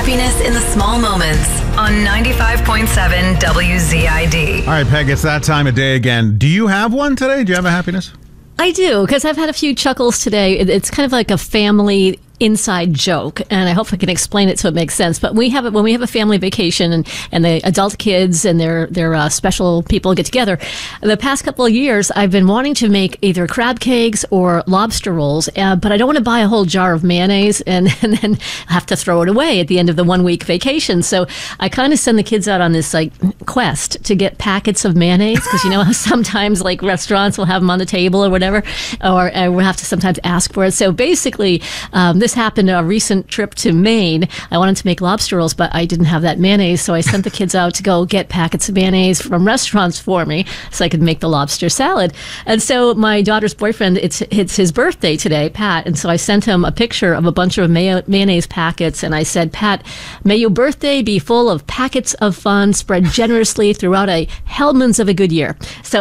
happiness in the small moments on 95.7 WZID. All right, Peg, it's that time of day again. Do you have one today? Do you have a happiness? I do, because I've had a few chuckles today. It's kind of like a family inside joke, and I hope I can explain it so it makes sense. But when we have a family vacation and the adult kids and their special people get together, the past couple of years I've been wanting to make either crab cakes or lobster rolls, but I don't want to buy a whole jar of mayonnaise and then have to throw it away at the end of the 1 week vacation. So I kind of send the kids out on this quest to get packets of mayonnaise, because you know how sometimes restaurants will have them on the table or whatever, or we'll have to sometimes ask for it. So basically, this happened a recent trip to Maine. I wanted to make lobster rolls, but I didn't have that mayonnaise, so I sent the kids out to go get packets of mayonnaise from restaurants for me so I could make the lobster salad. And so my daughter's boyfriend, it's his birthday today, Pat, and so I sent him a picture of a bunch of mayonnaise packets, and I said, Pat, may your birthday be full of packets of fun spread generously throughout a Hellman's of a good year. So